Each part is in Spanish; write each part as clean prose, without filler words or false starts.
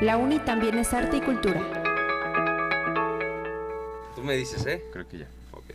La uni también es arte y cultura. Tú me dices, ¿eh? Creo que ya. Ok.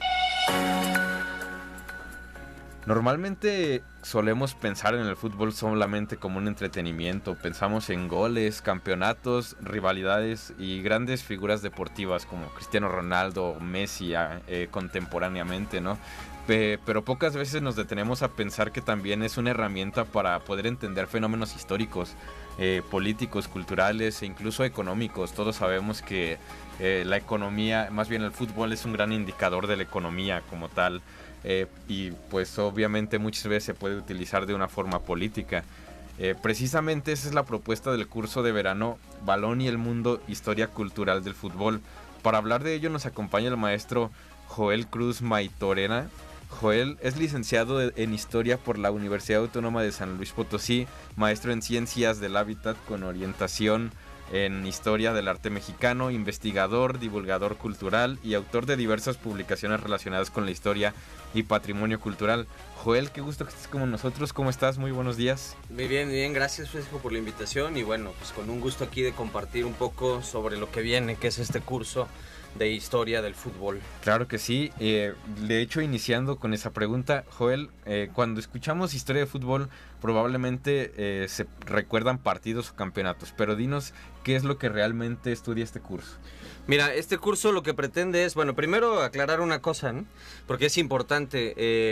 Normalmente solemos pensar en el fútbol solamente como un entretenimiento. Pensamos en goles, campeonatos, rivalidades y grandes figuras deportivas como Cristiano Ronaldo, Messi contemporáneamente, ¿no? Pero pocas veces nos detenemos a pensar que también es una herramienta para poder entender fenómenos históricos, políticos, culturales e incluso económicos. Todos sabemos que la economía, más bien el fútbol, es un gran indicador de la economía como tal. Y pues obviamente muchas veces se puede utilizar de una forma política. Precisamente esa es la propuesta del curso de verano Balón y el Mundo, Historia Cultural del Fútbol. Para hablar de ello nos acompaña el maestro Joel Cruz Maitorena. Joel es licenciado en Historia por la Universidad Autónoma de San Luis Potosí, maestro en Ciencias del Hábitat con orientación en Historia del Arte Mexicano, investigador, divulgador cultural y autor de diversas publicaciones relacionadas con la historia y patrimonio cultural. Joel, qué gusto que estés con nosotros. ¿Cómo estás? Muy buenos días. Muy bien, gracias Francisco por la invitación y bueno, pues con un gusto aquí de compartir un poco sobre lo que viene, que es este curso de historia del fútbol. Claro que sí. De hecho, iniciando con esa pregunta, Joel, cuando escuchamos historia de fútbol, probablemente se recuerdan partidos o campeonatos, pero dinos qué es lo que realmente estudia este curso. Mira, este curso lo que pretende es, bueno, primero aclarar una cosa, ¿no? Porque es importante.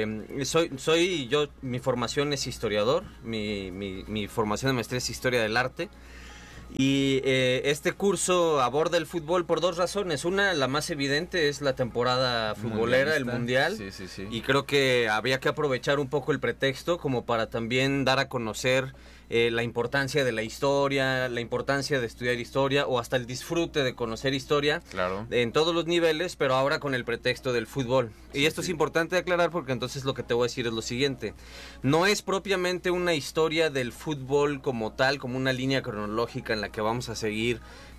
Mi formación es historiador, mi formación de maestría es historia del arte. Y este curso aborda el fútbol por dos razones. Una, la más evidente, es la temporada futbolera, el mundial. Sí. Y creo que había que aprovechar un poco el pretexto como para también dar a conocer la importancia de la historia, la importancia de estudiar historia o hasta el disfrute de conocer historia. Claro. En todos los niveles, pero ahora con el pretexto del fútbol. Y esto es importante aclarar porque entonces lo que te voy a decir es lo siguiente. No es propiamente una historia del fútbol como tal, como una línea cronológica en la que vamos a seguir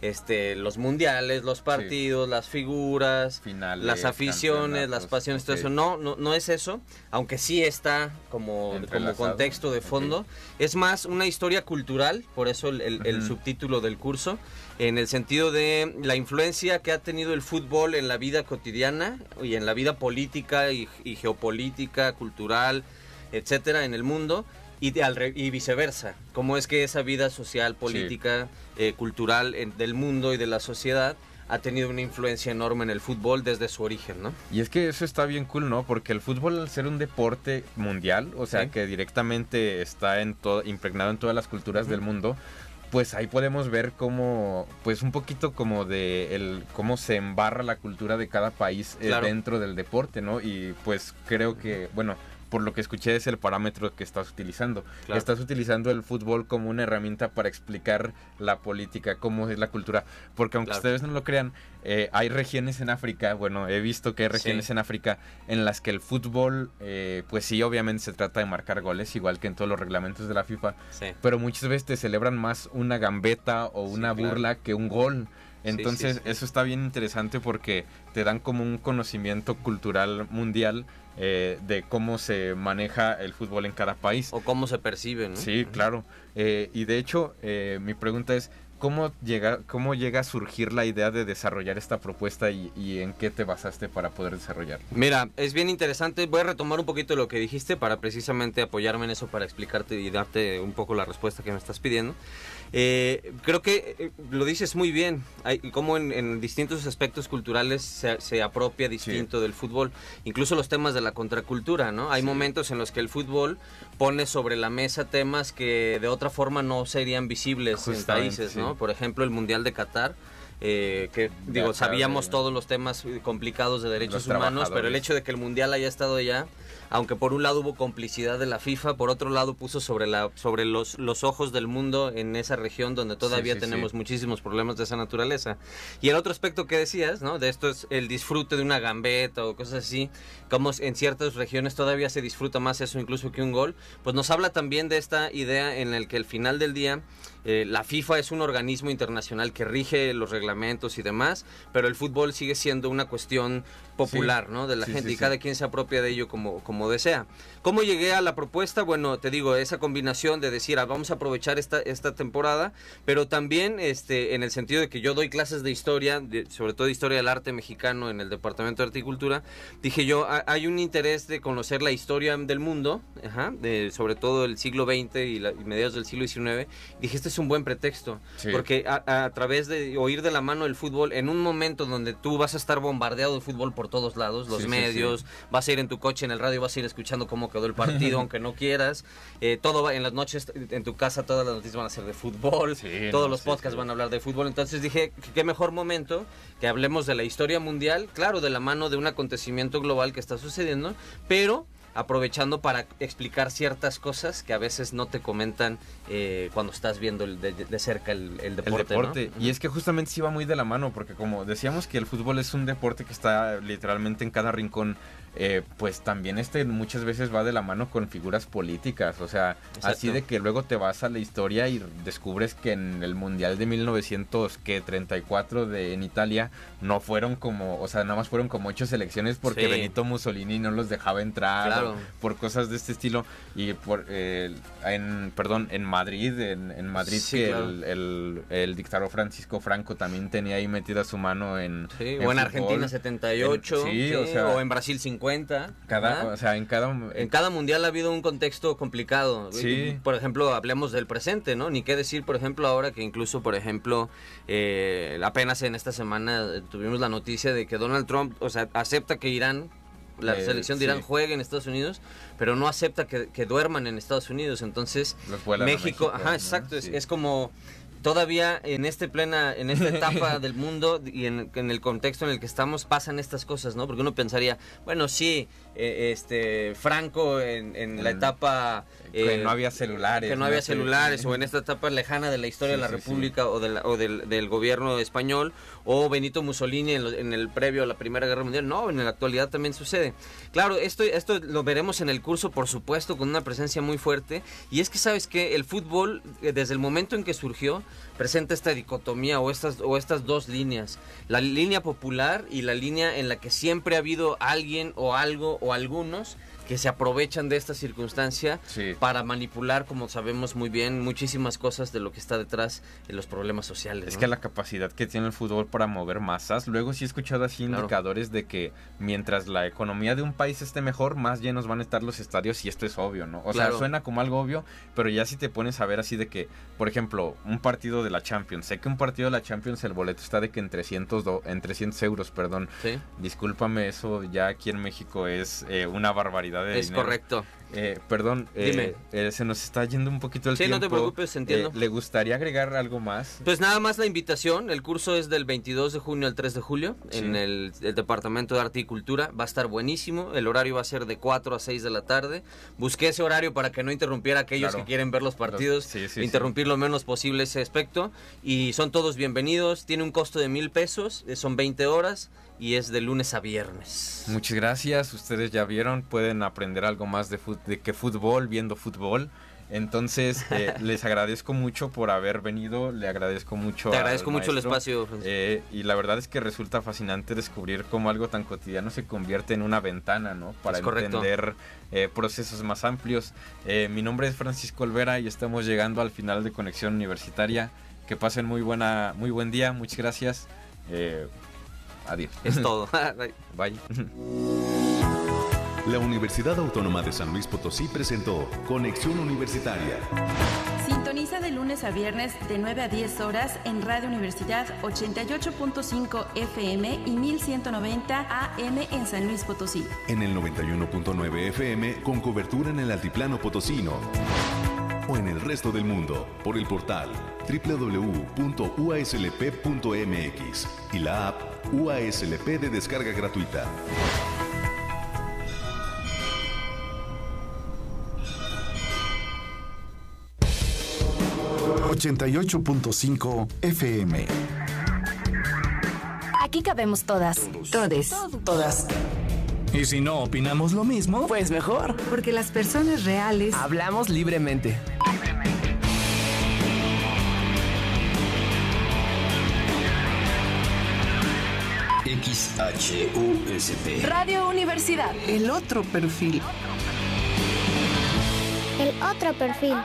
los mundiales, los partidos, las figuras, finales, las aficiones, las pasiones, todo eso. No es eso, aunque sí está como contexto de fondo. Es más una historia cultural, por eso el subtítulo del curso, en el sentido de la influencia que ha tenido el fútbol en la vida cotidiana y en la vida política y geopolítica, cultural, etcétera, en el mundo. Y viceversa, cómo es que esa vida social, política, cultural del mundo y de la sociedad ha tenido una influencia enorme en el fútbol desde su origen, ¿no? Y es que eso está bien cool, ¿no? Porque el fútbol, al ser un deporte mundial, o sea, que directamente está impregnado en todas las culturas del mundo, pues ahí podemos ver cómo, pues un poquito como de cómo se embarra la cultura de cada país dentro del deporte, ¿no? Y pues creo que, bueno, por lo que escuché es el parámetro que estás utilizando. Claro. Estás utilizando el fútbol como una herramienta para explicar la política, cómo es la cultura. Porque aunque ustedes no lo crean, hay regiones en África, bueno, he visto que hay regiones en África en las que el fútbol, pues sí, obviamente se trata de marcar goles, igual que en todos los reglamentos de la FIFA, pero muchas veces te celebran más una gambeta o una burla que un gol. Entonces eso está bien interesante porque te dan como un conocimiento cultural mundial de cómo se maneja el fútbol en cada país. O cómo se percibe, ¿no? Sí, claro. Y de hecho, mi pregunta es, ¿cómo llega a surgir la idea de desarrollar esta propuesta y en qué te basaste para poder desarrollarla? Mira, es bien interesante. Voy a retomar un poquito lo que dijiste para precisamente apoyarme en eso para explicarte y darte un poco la respuesta que me estás pidiendo. Creo que lo dices muy bien. Hay como en distintos aspectos culturales se apropia distinto del fútbol. Incluso los temas de la contracultura, ¿no? Hay momentos en los que el fútbol pone sobre la mesa temas que de otra forma no serían visibles en países, ¿no? Por ejemplo, el Mundial de Qatar. Sabíamos todos los temas complicados de derechos humanos, pero el hecho de que el Mundial haya estado allá, aunque por un lado hubo complicidad de la FIFA, por otro lado puso sobre los ojos del mundo en esa región donde todavía tenemos muchísimos problemas de esa naturaleza. Y el otro aspecto que decías, ¿no? De esto es el disfrute de una gambeta o cosas así, como en ciertas regiones todavía se disfruta más eso incluso que un gol, pues nos habla también de esta idea en el que al final del día la FIFA es un organismo internacional que rige los reglamentos y demás, pero el fútbol sigue siendo una cuestión popular, ¿no? De la gente y cada quien se apropia de ello como como desea. ¿Cómo llegué a la propuesta? Bueno, te digo, esa combinación de decir, vamos a aprovechar esta temporada, pero también en el sentido de que yo doy clases de historia, sobre todo de historia del arte mexicano en el Departamento de Arte y Cultura, dije yo, hay un interés de conocer la historia del mundo, sobre todo el siglo XX y mediados del siglo XIX. Dije, este es un buen pretexto, porque a través de oír de la mano el fútbol, en un momento donde tú vas a estar bombardeado de fútbol por todos lados, los medios, vas a ir en tu coche, en el radio, vas a ir escuchando cómo quedó el partido, aunque no quieras, todo va, en las noches en tu casa todas las noticias van a ser de fútbol, todos los podcasts van a hablar de fútbol. Entonces dije, qué mejor momento que hablemos de la historia mundial, claro, de la mano de un acontecimiento global que está sucediendo, pero aprovechando para explicar ciertas cosas que a veces no te comentan cuando estás viendo de cerca el deporte, ¿no? Y es que justamente sí va muy de la mano, porque como decíamos que el fútbol es un deporte que está literalmente en cada rincón, pues también muchas veces va de la mano con figuras políticas, o sea, exacto. Así de que luego te vas a la historia y descubres que en el Mundial de 1934 en Italia no fueron como, o sea, nada más fueron como 8 selecciones porque Benito Mussolini no los dejaba entrar, claro, por cosas de este estilo. Y en Madrid, en Madrid, que claro, el dictador Francisco Franco también tenía ahí metida su mano en o en fútbol. Argentina 78, o en Brasil 50. O sea, en cada mundial ha habido un contexto complicado. Sí. Por ejemplo, hablemos del presente, ¿no? Ni qué decir, por ejemplo, ahora que incluso, por ejemplo, apenas en esta semana tuvimos la noticia de que Donald Trump, o sea, acepta que la selección de Irán juegue en Estados Unidos, pero no acepta que duerman en Estados Unidos. Entonces, México, ¿no? Exacto, es como todavía en esta etapa del mundo y en el contexto en el que estamos pasan estas cosas, ¿no? Porque uno pensaría, bueno, sí, Franco en la etapa que no había celulares, o en esta etapa lejana de la historia de la República o del gobierno español, o Benito Mussolini en el previo a la Primera Guerra Mundial. No, en la actualidad también sucede. Claro, esto lo veremos en el curso, por supuesto, con una presencia muy fuerte, y es que sabes que el fútbol, desde el momento en que surgió, presenta esta dicotomía o estas dos líneas, la línea popular y la línea en la que siempre ha habido alguien o algo o algunos que se aprovechan de esta circunstancia para manipular, como sabemos muy bien, muchísimas cosas de lo que está detrás de los problemas sociales, ¿no? Es que la capacidad que tiene el fútbol para mover masas, luego sí he escuchado así indicadores de que mientras la economía de un país esté mejor, más llenos van a estar los estadios, y esto es obvio, ¿no? O sea, suena como algo obvio, pero ya si te pones a ver así de que, por ejemplo, un partido de la Champions, sé que un partido de la Champions el boleto está de que en 300 euros, perdón. Sí. Discúlpame, eso ya aquí en México es una barbaridad. Es correcto. Perdón, Dime. Se nos está yendo un poquito el tiempo. Sí, no te preocupes, entiendo. ¿Le gustaría agregar algo más? Pues nada más la invitación. El curso es del 22 de junio al 3 de julio en el Departamento de Arte y Cultura. Va a estar buenísimo. El horario va a ser de 4 a 6 de la tarde. Busqué ese horario para que no interrumpiera a aquellos que quieren ver los partidos. Interrumpir lo menos posible ese aspecto. Y son todos bienvenidos. Tiene un costo de 1,000 pesos. Son 20 horas. Y es de lunes a viernes. Muchas gracias. Ustedes ya vieron, pueden aprender algo más de que fútbol viendo fútbol. Entonces, les agradezco mucho por haber venido. Le agradezco mucho. Te agradezco mucho el espacio. Y la verdad es que resulta fascinante descubrir cómo algo tan cotidiano se convierte en una ventana, ¿no? Para entender procesos más amplios. Mi nombre es Francisco Olvera y estamos llegando al final de Conexión Universitaria. Que pasen muy buen día. Muchas gracias. Adiós. Es todo. Bye. La Universidad Autónoma de San Luis Potosí presentó Conexión Universitaria. Sintoniza de lunes a viernes de 9 a 10 horas en Radio Universidad 88.5 FM y 1190 AM en San Luis Potosí. En el 91.9 FM con cobertura en el Altiplano Potosino. O en el resto del mundo por el portal www.uaslp.mx y la app UASLP de descarga gratuita. ...88.5 FM. Aquí cabemos todas. Todes. Todas. Y si no opinamos lo mismo, pues mejor. Porque las personas reales hablamos libremente. XHUSP. Radio Universidad. El otro perfil. El otro perfil.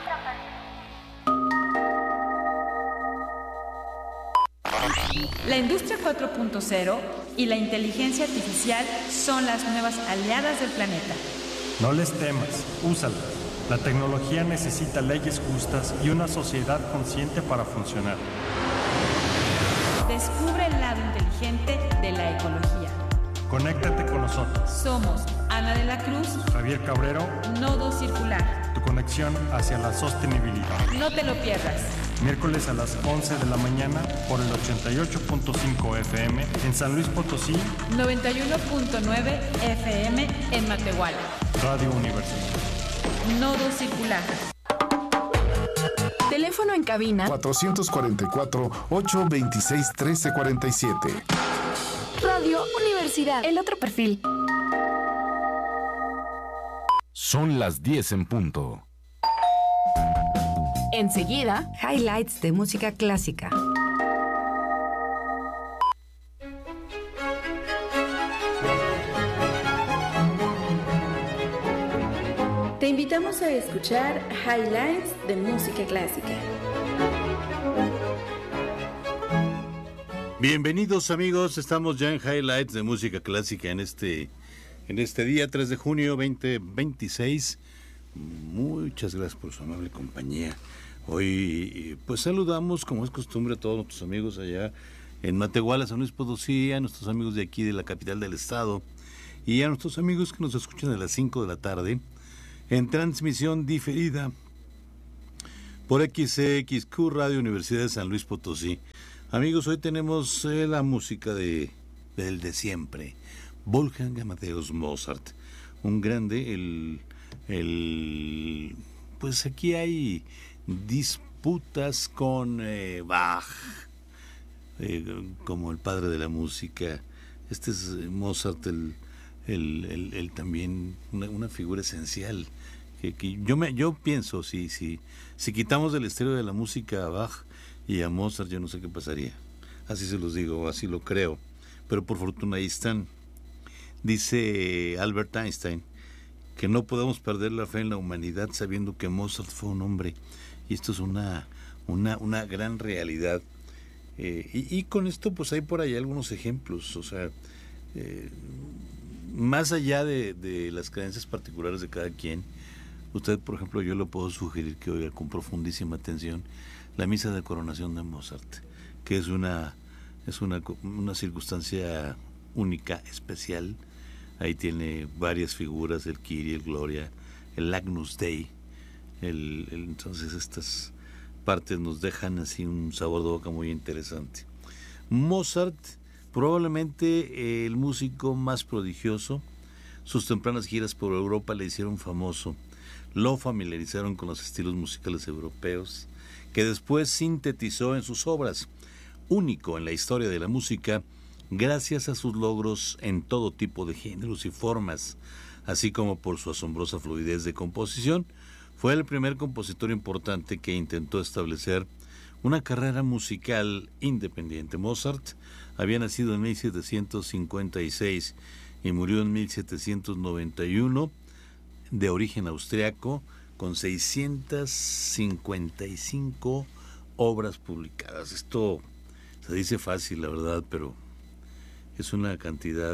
La industria 4.0 y la inteligencia artificial son las nuevas aliadas del planeta. No les temas, úsala. La tecnología necesita leyes justas y una sociedad consciente para funcionar. Descubre el lado inteligente de la ecología. Conéctate con nosotros. Somos Ana de la Cruz, Javier Cabrero, Nodo Circular. Tu conexión hacia la sostenibilidad. No te lo pierdas. Miércoles a las 11 de la mañana por el 88.5 FM en San Luis Potosí. 91.9 FM en Matehuala. Radio Universidad. Nodo Circular. Teléfono en cabina 444-826-1347. Radio Universidad. El otro perfil. Son las 10 en punto. Enseguida, Highlights de música clásica. Te invitamos a escuchar Highlights de música clásica. Bienvenidos amigos, estamos ya en Highlights de música clásica en este día 3 de junio 2026. Muchas gracias por su amable compañía. Hoy pues saludamos como es costumbre a todos nuestros amigos allá en Matehuala, San Luis Potosí, a nuestros amigos de aquí de la capital del estado y a nuestros amigos que nos escuchan a las 5 de la tarde en transmisión diferida por XCXQ Radio Universidad de San Luis Potosí. Amigos, hoy tenemos la música del de siempre, Wolfgang Amadeus Mozart, un grande, pues aquí hay disputas con Bach, como el padre de la música. Este es Mozart, el también una figura esencial. Que yo pienso, si quitamos del estéreo de la música a Bach y a Mozart, yo no sé qué pasaría. Así se los digo, así lo creo. Pero por fortuna ahí están. Dice Albert Einstein que no podemos perder la fe en la humanidad sabiendo que Mozart fue un hombre. Y esto es una gran realidad. Y con esto pues hay por ahí algunos ejemplos. O sea, más allá de las creencias particulares de cada quien, usted, por ejemplo, yo le puedo sugerir que oiga con profundísima atención la misa de coronación de Mozart, que es una circunstancia única, especial. Ahí tiene varias figuras, el Kyrie, el Gloria, el Agnus Dei. Entonces estas partes nos dejan así un sabor de boca muy interesante. Mozart, probablemente el músico más prodigioso. Sus tempranas giras por Europa le hicieron famoso. Lo familiarizaron con los estilos musicales europeos, que después sintetizó en sus obras, único en la historia de la música, gracias a sus logros en todo tipo de géneros y formas, así como por su asombrosa fluidez de composición. Fue el primer compositor importante que intentó establecer una carrera musical independiente. Mozart había nacido en 1756 y murió en 1791, de origen austriaco, con 655 obras publicadas. Esto se dice fácil, la verdad, pero es una cantidad,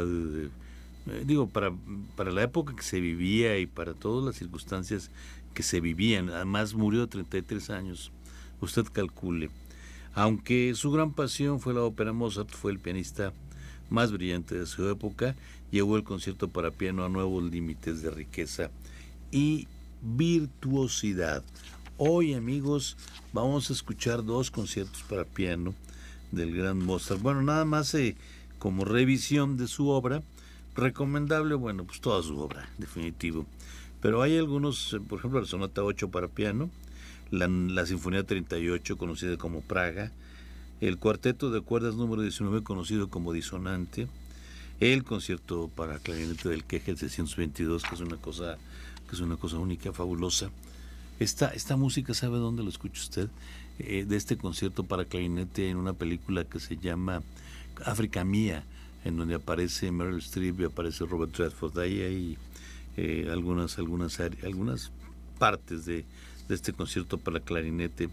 para la época que se vivía y para todas las circunstancias que se vivían. Además murió de 33 años, usted calcule. Aunque su gran pasión fue la ópera, Mozart fue el pianista más brillante de su época. Llevó el concierto para piano a nuevos límites de riqueza y virtuosidad. Hoy, amigos, vamos a escuchar 2 conciertos para piano del gran Mozart. Bueno, nada más como revisión de su obra, recomendable, bueno, pues toda su obra, definitivo. Pero hay algunos, por ejemplo, la Sonata 8 para piano, la Sinfonía 38, conocida como Praga, el Cuarteto de cuerdas número 19, conocido como Disonante, el Concierto para clarinete del Kegel 622, que es una cosa única, fabulosa. Esta música, ¿sabe dónde lo escucha usted? De este concierto para clarinete en una película que se llama África Mía, en donde aparece Meryl Streep y aparece Robert Redford. Ahí hay algunas partes de este concierto para clarinete.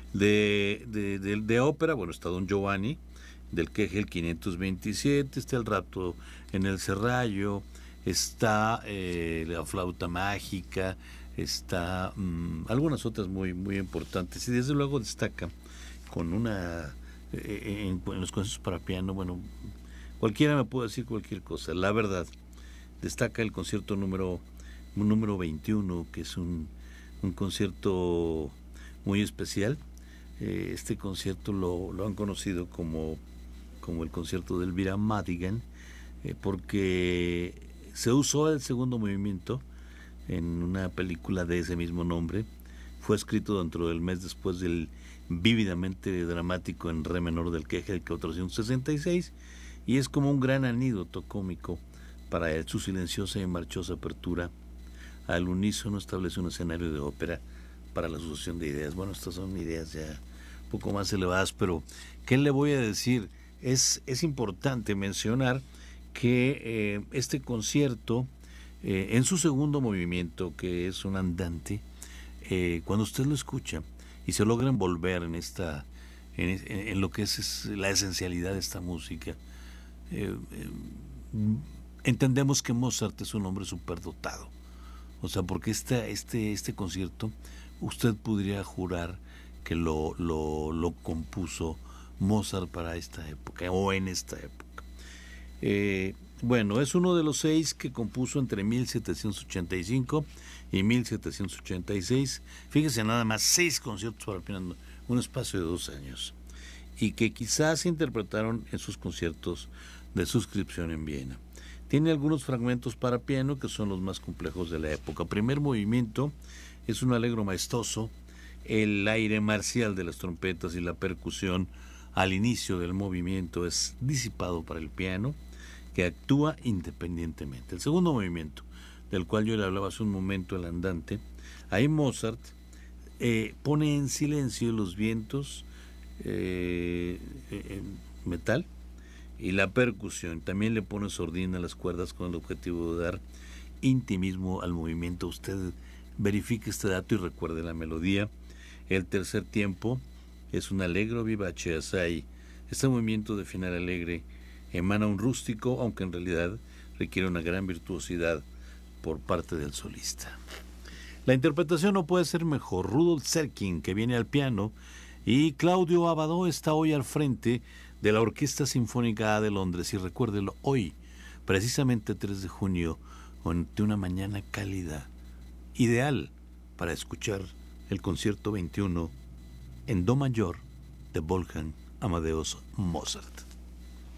De ópera, bueno, está Don Giovanni, del Kegel 527, está El Rapto en el Serrallo, está La Flauta Mágica, está algunas otras muy, muy importantes, y desde luego destaca con una en los conciertos para piano, bueno, cualquiera me puede decir cualquier cosa, la verdad, destaca el concierto número 21, que es un concierto muy especial. Este concierto lo han conocido como el concierto de Elvira Madigan, porque se usó el segundo movimiento en una película de ese mismo nombre. Fue escrito dentro del mes después del vívidamente dramático en re menor del Kegel 466, y es como un gran anécdota cómico para su silenciosa y marchosa apertura. Al unísono establece un escenario de ópera para la asociación de ideas. Bueno, estas son ideas ya un poco más elevadas, pero ¿qué le voy a decir? Es importante mencionar que este concierto, en su segundo movimiento, que es un andante, cuando usted lo escucha y se logra envolver en lo que es la esencialidad de esta música, entendemos que Mozart es un hombre superdotado. O sea, porque este concierto usted podría jurar que lo compuso Mozart para esta época o en esta época. Bueno, es uno de los 6 que compuso entre 1785 y 1786. Fíjese, nada más 6 conciertos para piano, un espacio de 2 años, y que quizás se interpretaron en sus conciertos de suscripción en Viena. Tiene algunos fragmentos para piano que son los más complejos de la época. Primer movimiento es un allegro maestoso, el aire marcial de las trompetas y la percusión al inicio del movimiento es disipado para el piano, que actúa independientemente. El segundo movimiento, del cual yo le hablaba hace un momento, el andante, ahí Mozart pone en silencio los vientos, metal, y la percusión. También le pone sordina a las cuerdas con el objetivo de dar intimismo al movimiento. Usted verifique este dato y recuerde la melodía. El tercer tiempo es un allegro vivace assai. Este movimiento de final alegre emana un rústico, aunque en realidad requiere una gran virtuosidad por parte del solista. La interpretación no puede ser mejor. Rudolf Serkin, que viene al piano, y Claudio Abbado está hoy al frente de la Orquesta Sinfónica A de Londres. Y recuérdelo, hoy, precisamente 3 de junio, de una mañana cálida, ideal para escuchar el concierto 21 en do mayor de Wolfgang Amadeus Mozart.